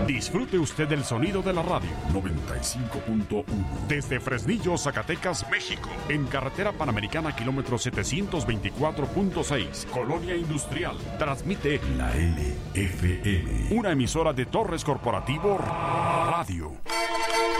Disfrute usted del sonido de la radio. 95.1. Desde Fresnillo, Zacatecas, México. En carretera Panamericana, kilómetro 724.6. Colonia Industrial. Transmite La LFM. una emisora de Torres Corporativo Radio.